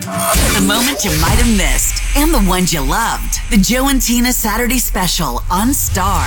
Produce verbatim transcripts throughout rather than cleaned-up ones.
The moments you might have missed and the ones you loved. The Joe and Tina Saturday Special on Star.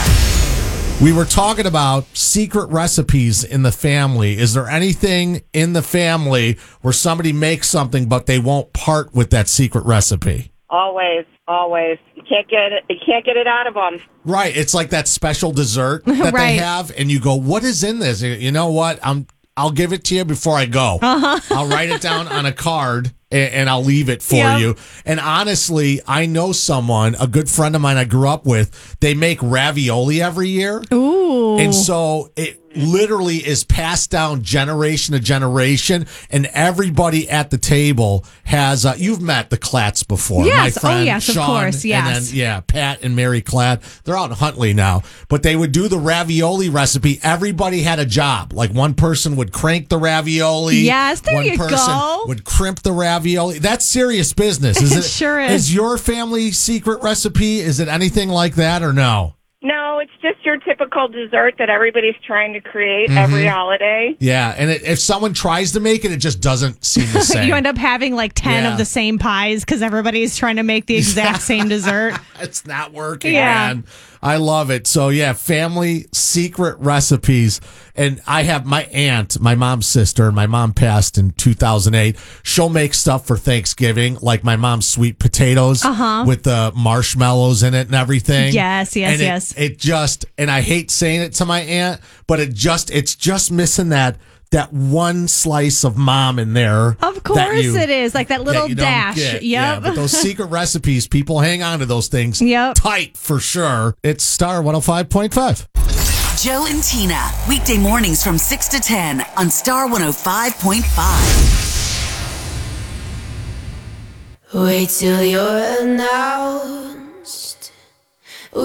We were talking about secret recipes in the family. Is there anything in the family where somebody makes something but they won't part with that secret recipe? Always, always. You can't get it. You can't get it out of them. Right. It's like that special dessert that Right. they have, and you go, "What is in this?" You know what? I'm. I'll give it to you before I go. Uh-huh. I'll write it down on a card and, and I'll leave it for Yep. you. And honestly, I know someone, a good friend of mine I grew up with. They make ravioli every year. Ooh. And so it literally is passed down generation to generation, and everybody at the table has. Uh, you've met the Klatts before, Yes. my Oh, friend yes, of Sean, course, yes. and then yeah, Pat and Mary Klatt. They're out in Huntley now, but they would do the ravioli recipe. Everybody had a job. Like one person would crank the ravioli. Yes, there one you person go. would crimp the ravioli. That's serious business. Is It it? sure is. Is your family secret recipe? Is it anything like that or no? No, it's just your typical dessert that everybody's trying to create every holiday. Yeah, and it, if someone tries to make it, it just doesn't seem the same. You end up having like ten Yeah. of the same pies because everybody's trying to make the exact same dessert. It's not working, Yeah. man. I love it. So, yeah, family secret recipes. And I have my aunt, my mom's sister, my mom passed in two thousand eight. She'll make stuff for Thanksgiving, like my mom's sweet potatoes Uh-huh. with the marshmallows in it and everything. Yes, yes, And it- yes. It just, and I hate saying it to my aunt, but it just, it's just missing that. That one slice of mom in there. Of that course you- it is. Like that little that you don't dash. get. Yep. Yeah, but those secret recipes, people hang on to those things Yep. tight for sure. It's Star one oh five point five. Joe and Tina, weekday mornings from six to ten on Star one oh five point five. Wait till you're now.